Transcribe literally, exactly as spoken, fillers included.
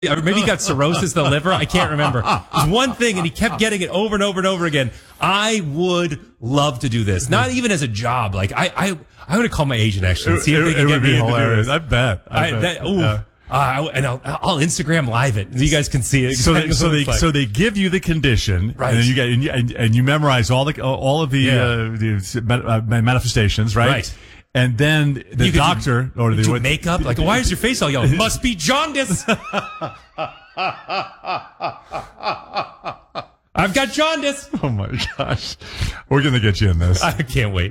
Or maybe he got cirrhosis of the liver. I can't remember. It was one thing, and he kept getting it over and over and over again. I would love to do this, not even as a job. Like I, I, I would call my agent actually and see if it, they can it get would me be in to do hilarious. this. I bet. I I, bet. that, ooh, Yeah. uh, and I'll, I'll Instagram live it. So you guys can see it. So they, Exactly so what they, it's like. so they give you the condition, Right. and then you get and you, and, and you memorize all the all of the, Yeah. uh, the uh, manifestations, right? Right. And then the You could doctor do, or the do makeup. Like, why is your face all yellow? Must be jaundice. I've got jaundice. Oh my gosh, we're gonna get you in this. I can't wait.